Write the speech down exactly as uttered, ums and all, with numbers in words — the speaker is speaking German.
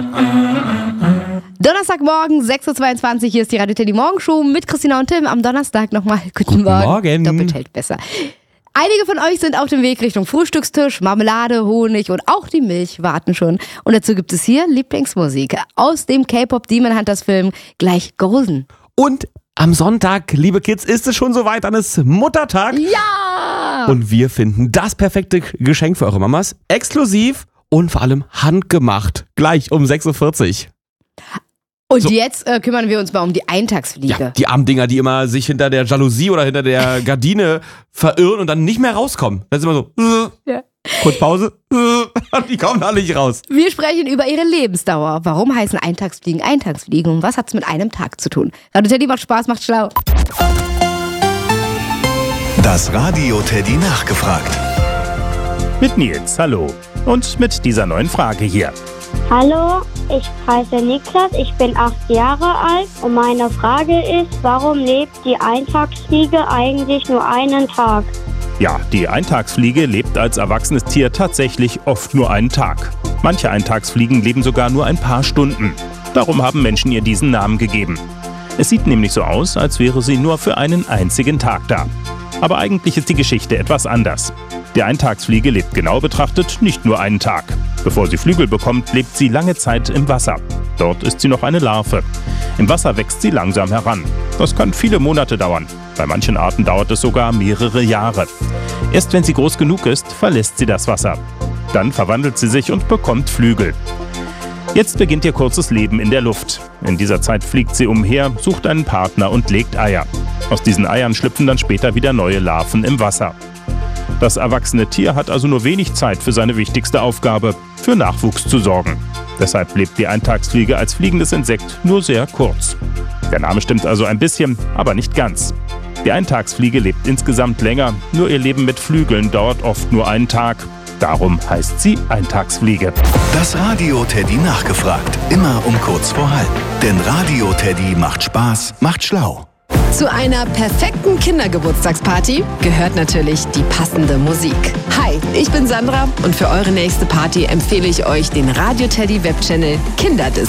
Donnerstagmorgen, sechs Uhr zweiundzwanzig, hier ist die Radio Teddy Morgenshow mit Christina und Tim. Am Donnerstag nochmal guten, Guten Morgen. Morgen. Doppelt hält besser. Einige von euch sind auf dem Weg Richtung Frühstückstisch, Marmelade, Honig und auch die Milch warten schon. Und dazu gibt es hier Lieblingsmusik aus dem K-Pop Demon Hunters Film Gleich Golden. Und am Sonntag, liebe Kids, ist es schon soweit, dann ist Muttertag. Ja! Und wir finden das perfekte Geschenk für eure Mamas. Exklusiv und vor allem handgemacht. Gleich um sechs Uhr vierzig. Und So. jetzt äh, kümmern wir uns mal um die Eintagsfliege. Ja, die armen Dinger, die immer sich hinter der Jalousie oder hinter der Gardine verirren und dann nicht mehr rauskommen. Das ist immer so, äh, Ja. kurz Pause, äh, und die kommen da nicht raus. Wir sprechen über ihre Lebensdauer. Warum heißen Eintagsfliegen Eintagsfliegen und was hat's mit einem Tag zu tun? Radio Teddy macht Spaß, macht schlau. Das Radio Teddy nachgefragt. Mit Nils, hallo. Und mit dieser neuen Frage hier. Hallo, ich heiße Niklas, ich bin acht Jahre alt und meine Frage ist, warum lebt die Eintagsfliege eigentlich nur einen Tag? Ja, die Eintagsfliege lebt als erwachsenes Tier tatsächlich oft nur einen Tag. Manche Eintagsfliegen leben sogar nur ein paar Stunden. Darum haben Menschen ihr diesen Namen gegeben. Es sieht nämlich so aus, als wäre sie nur für einen einzigen Tag da. Aber eigentlich ist die Geschichte etwas anders. Die Eintagsfliege lebt genau betrachtet nicht nur einen Tag. Bevor sie Flügel bekommt, lebt sie lange Zeit im Wasser. Dort ist sie noch eine Larve. Im Wasser wächst sie langsam heran. Das kann viele Monate dauern. Bei manchen Arten dauert es sogar mehrere Jahre. Erst wenn sie groß genug ist, verlässt sie das Wasser. Dann verwandelt sie sich und bekommt Flügel. Jetzt beginnt ihr kurzes Leben in der Luft. In dieser Zeit fliegt sie umher, sucht einen Partner und legt Eier. Aus diesen Eiern schlüpfen dann später wieder neue Larven im Wasser. Das erwachsene Tier hat also nur wenig Zeit für seine wichtigste Aufgabe, für Nachwuchs zu sorgen. Deshalb lebt die Eintagsfliege als fliegendes Insekt nur sehr kurz. Der Name stimmt also ein bisschen, aber nicht ganz. Die Eintagsfliege lebt insgesamt länger, nur ihr Leben mit Flügeln dauert oft nur einen Tag. Darum heißt sie Eintagsfliege. Das Radio Teddy nachgefragt. Immer um kurz vor halb. Denn Radio Teddy macht Spaß, macht schlau. Zu einer perfekten Kindergeburtstagsparty gehört natürlich die passende Musik. Hi, ich bin Sandra und für eure nächste Party empfehle ich euch den Radio Teddy Webchannel Kinderdisco.